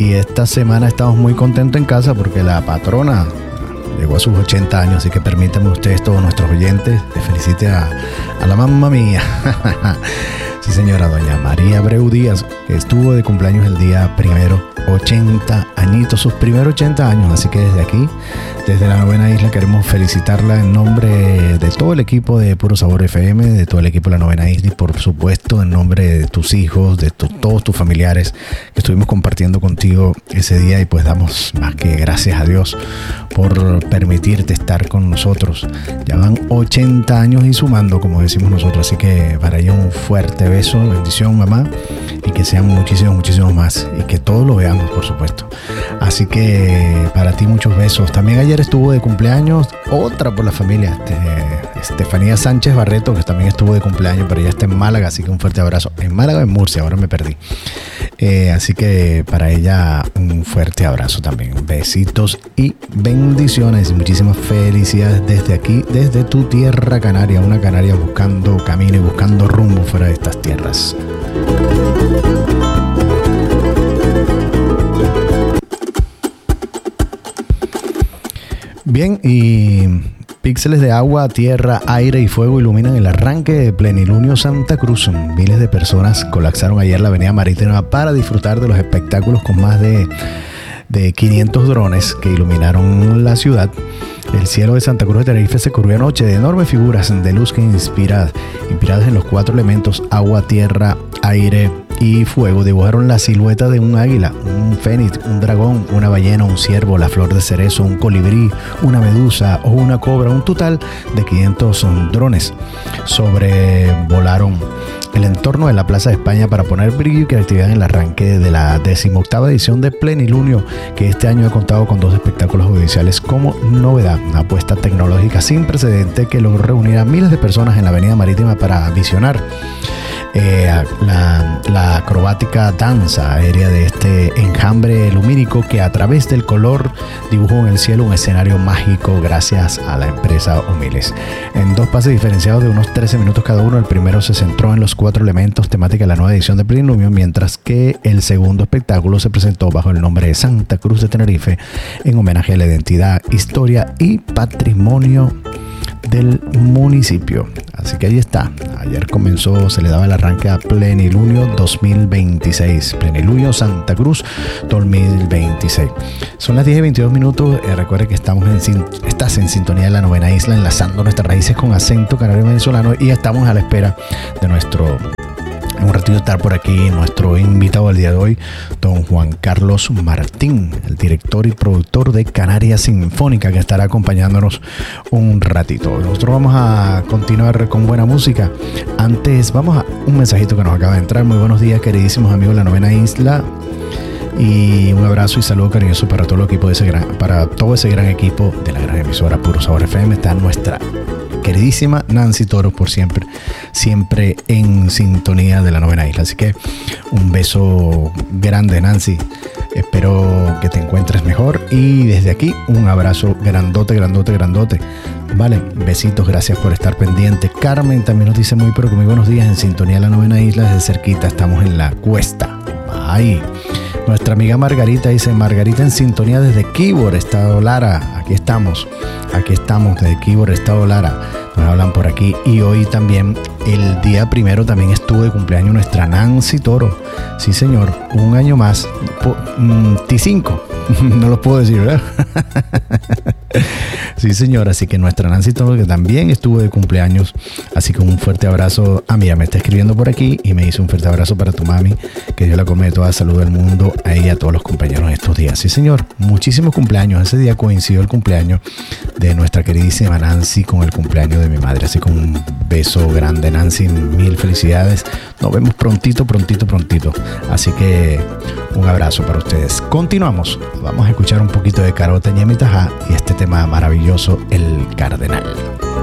Y esta semana estamos muy contentos en casa porque la patrona llegó a sus 80 años, así que permítanme ustedes, todos nuestros oyentes, le felicite a la mamá mía. Sí, señora, doña María Abreu Díaz, que estuvo de cumpleaños el día primero, 80 añitos, sus primeros 80 años. Así que desde aquí, desde la Novena Isla, queremos felicitarla en nombre de todo el equipo de Puro Sabor FM, de todo el equipo de la Novena Isla y por supuesto en nombre de tus hijos, de todos tus familiares que estuvimos compartiendo contigo ese día, y pues damos más que gracias a Dios por permitirte estar con nosotros. Ya van 80 años y sumando, como decimos nosotros, así que para ella un fuerte beso, bendición, mamá, y que sean muchísimos más, y que todos lo veamos, por supuesto. Así que para ti muchos besos. También ayer estuvo de cumpleaños otra por la familia, Estefanía Sánchez Barreto, que también estuvo de cumpleaños, pero ella está en Málaga, así que un fuerte abrazo. En Málaga o en Murcia, ahora me perdí. Así que para ella un fuerte abrazo también. Besitos y bendiciones y muchísimas felicidades desde aquí, desde tu tierra canaria, una canaria buscando camino y buscando rumbo fuera de estas tierras. Bien, y píxeles de agua, tierra, aire y fuego iluminan el arranque de Plenilunio Santa Cruz. Miles de personas colapsaron ayer la avenida marítima para disfrutar de los espectáculos con más de 500 drones que iluminaron la ciudad. El cielo de Santa Cruz de Tenerife se cubrió anoche de enormes figuras de luz que inspiradas en los 4 elementos, agua, tierra, aire y fuego, dibujaron la silueta de un águila, un fénix, un dragón, una ballena, un ciervo, la flor de cerezo, un colibrí, una medusa o una cobra. Un total de 500 drones sobrevolaron el entorno de la Plaza de España para poner brillo y creatividad en el arranque de la 18ª edición de Plenilunio, que este año ha contado con 2 espectáculos audiovisuales como novedad. Una apuesta tecnológica sin precedente que logró reunir a miles de personas en la avenida marítima para visionar la acrobática danza aérea de este enjambre lumínico que a través del color dibujó en el cielo un escenario mágico gracias a la empresa Humiles. En 2 pases diferenciados de unos 13 minutos cada uno, el primero se centró en los 4 elementos temática de la nueva edición de Plenilunio, mientras que el segundo espectáculo se presentó bajo el nombre de Santa Cruz de Tenerife en homenaje a la identidad, historia y patrimonio del municipio. Así que ahí está. Ayer se le daba el arranque a Plenilunio 2026. Plenilunio Santa Cruz 2026. Son las 10:22 minutos. Recuerde que estás en sintonía de la Novena Isla, enlazando nuestras raíces con acento canario venezolano, y estamos a la espera de en un ratito estar por aquí nuestro invitado del día de hoy, don Juan Carlos Martín, el director y productor de Canaria Sinfónica, que estará acompañándonos un ratito. Nosotros vamos a continuar con buena música. Antes vamos a un mensajito que nos acaba de entrar. Muy buenos días, queridísimos amigos de la Novena Isla, y un abrazo y saludo cariñoso para todo el equipo para todo ese gran equipo de la gran emisora Puro Sabor FM. Está nuestra queridísima Nancy Toro, por siempre en sintonía de la Novena Isla. Así que un beso grande, Nancy. Espero que te encuentres mejor, y desde aquí un abrazo grandote. Vale, besitos, gracias por estar pendiente. Carmen también nos dice muy buenos días, en sintonía de la Novena Isla, desde cerquita, estamos en la cuesta. Ay, nuestra amiga Margarita dice, Margarita en sintonía desde Quíbor, Estado Lara. Aquí estamos desde Quíbor, Estado Lara. Nos hablan por aquí. Y hoy también, el día primero, también estuvo de cumpleaños nuestra Nancy Toro. Sí, señor, un año más. T5. No lo puedo decir, ¿verdad? Sí, señor. Así que nuestra Nancy Toro, que también estuvo de cumpleaños. Así que un fuerte abrazo. Mira, me está escribiendo por aquí y me dice un fuerte abrazo para tu mami. Que Dios la colme de toda salud del mundo. A ella y a todos los compañeros estos días. Sí, señor. Muchísimos cumpleaños. Ese día coincidió el cumpleaños de nuestra queridísima Nancy con el cumpleaños de mi madre. Así que un beso grande, Nancy. Mil felicidades. Nos vemos prontito. Así que un abrazo para ustedes. Continuamos. Vamos a escuchar un poquito de Carota Ñemitajá y este tema maravilloso, El Cardenal.